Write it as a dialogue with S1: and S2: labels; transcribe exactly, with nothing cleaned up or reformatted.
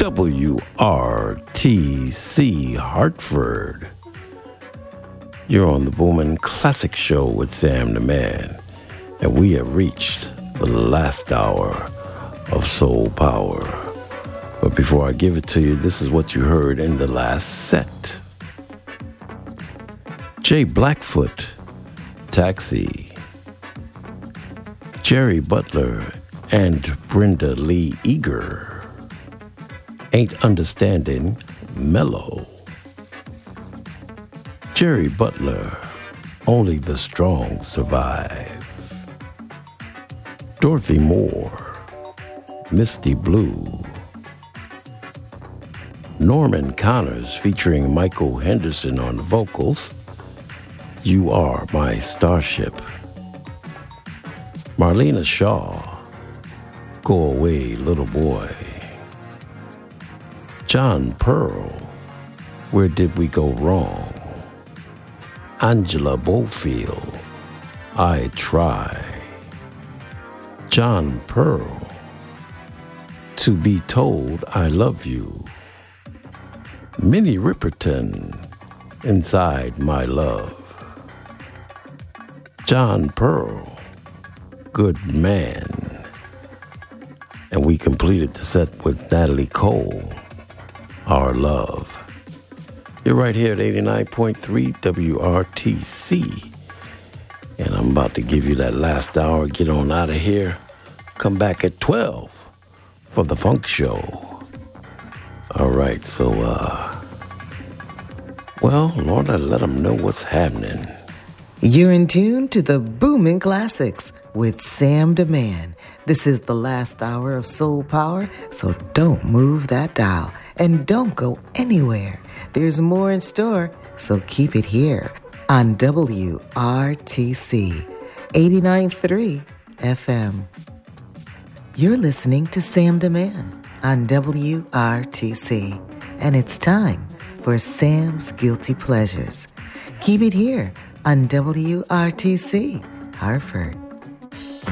S1: W R T C Hartford. You're on the Boomin' Classic Show with Sam the Man, and we have reached the last hour of Soul Power. But before I give it to you, this is what you heard in the last set. Jay Blackfoot, Taxi. Jerry Butler and Brenda Lee Eager, Ain't Understanding, Mellow. Jerry Butler, Only the Strong Survive. Dorothy Moore, Misty Blue. Norman Connors featuring Michael Henderson on the vocals, You Are My Starship. Marlena Shaw, Go Away Little Boy. John Pearl, Where Did We Go Wrong? Angela Bofield, I Try. John Pearl, To Be Told I Love You. Minnie Riperton, Inside My Love. John Pearl, Good Man. And we completed the set with Natalie Cole, Our Love. You're right here at eighty-nine point three W R T C. And I'm about to give you that last hour. Get on out of here. Come back at twelve for the Funk Show. All right, so, uh, well, Lord, I let them know what's happening.
S2: You're in tune to the Boomin' Classics with Sam the Man. This is the last hour of Soul Power, so don't move that dial. And don't go anywhere. There's more in store, so keep it here on W R T C eighty-nine point three F M. You're listening to Sam the Man on W R T C, and it's time for Sam's Guilty Pleasures. Keep it here on W R T C Hartford.